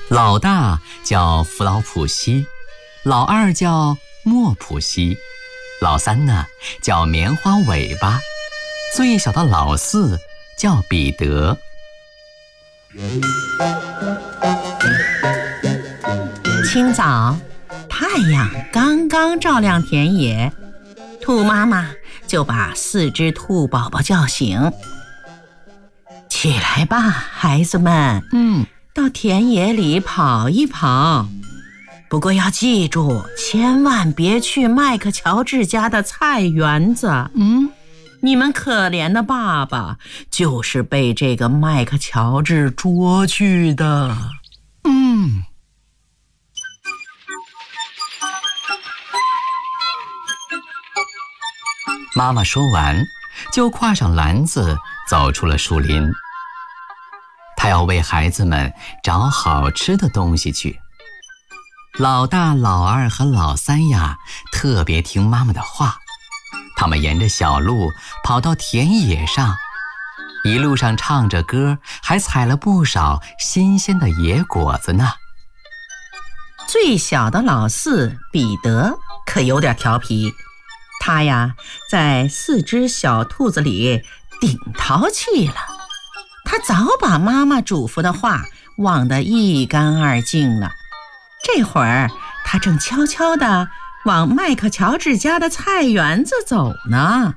老大叫弗劳普西，老二叫莫普西，老三呢叫棉花尾巴，最小的老四叫彼得。 清早，太阳刚刚照亮田野，兔妈妈就把4只兔宝宝叫醒。起来吧，孩子们，到田野里跑一跑。不过要记住，千万别去麦克乔治家的菜园子。你们可怜的爸爸就是被这个麦克乔治捉去的。 妈妈说完，就挎上篮子走出了树林。她要为孩子们找好吃的东西去。老大、老二和老三呀，特别听妈妈的话。他们沿着小路跑到田野上，一路上唱着歌，还采了不少新鲜的野果子呢。 最小的老四彼得可有点调皮，他呀在4只小兔子里顶淘气了。他早把妈妈嘱咐的话忘得一干二净了。这会儿他正悄悄地往麦克乔治家的菜园子走呢。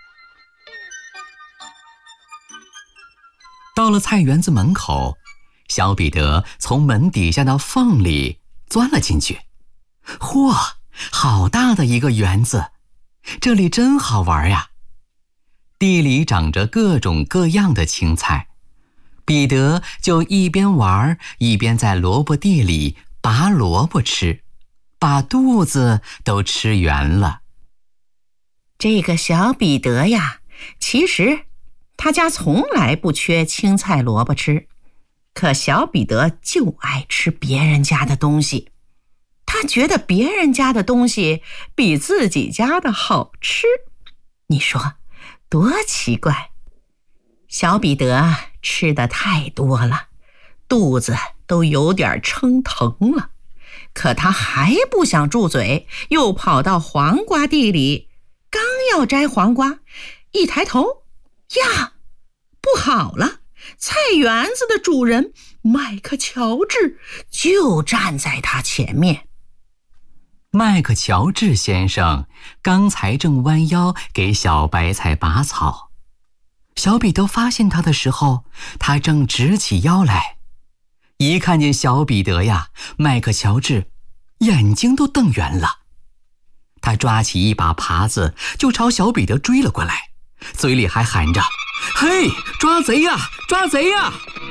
到了菜园子门口，小彼得从门底下的缝里钻了进去。嚯，好大的一个园子，这里真好玩呀！地里长着各种各样的青菜，彼得就一边玩一边在萝卜地里拔萝卜吃，把肚子都吃圆了。 这个小彼得呀，其实他家从来不缺青菜萝卜吃，可小彼得就爱吃别人家的东西。他觉得别人家的东西比自己家的好吃，你说多奇怪。小彼得吃的太多了，肚子都有点撑疼了，可他还不想住嘴，又跑到黄瓜地里，刚要摘黄瓜，一抬头呀，不好了，菜园子的主人麦克乔治就站在他前面。 麦克乔治先生刚才正弯腰给小白菜拔草，小彼得发现他的时候，他正直起腰来。一看见小彼得呀，麦克乔治眼睛都瞪圆了。他抓起一把耙子就朝小彼得追了过来，嘴里还喊着：“嘿，抓贼呀，抓贼呀！”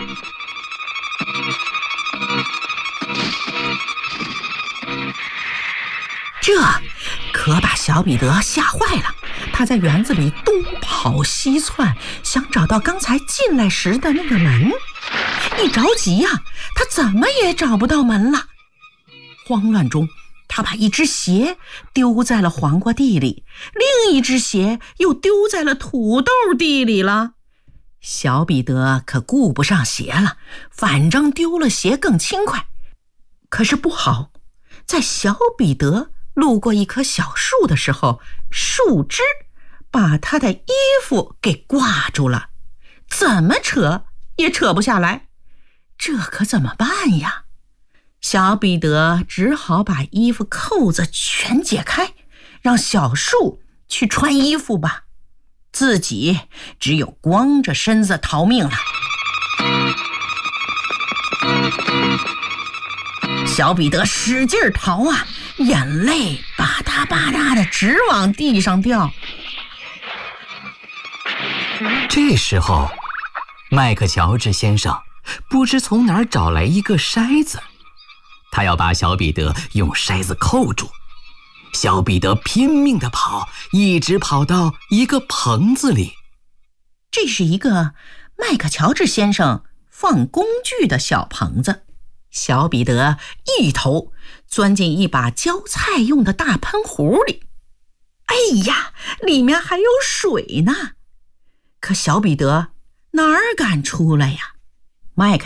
这可把小彼得吓坏了，他在园子里东跑西窜，想找到刚才进来时的那个门。一着急呀，他怎么也找不到门了。慌乱中，他把一只鞋丢在了黄瓜地里，另一只鞋又丢在了土豆地里了。小彼得可顾不上鞋了，反正丢了鞋更轻快。可是不好，在小彼得路过一棵小树的时候，树枝把他的衣服给挂住了，怎么扯也扯不下来。这可怎么办呀？小彼得只好把衣服扣子全解开，让小树去穿衣服吧，自己只有光着身子逃命了。小彼得使劲逃啊，眼泪吧嗒吧嗒的直往地上掉。 这时候，麦克乔治先生不知从哪儿找来一个筛子，他要把小彼得用筛子扣住。小彼得拼命地跑，一直跑到一个棚子里。 这是一个麦克乔治先生放工具的小棚子。小彼得一头钻进一把浇菜用的大喷壶里，哎呀，里面还有水呢。可小彼得哪儿敢出来呀？麦克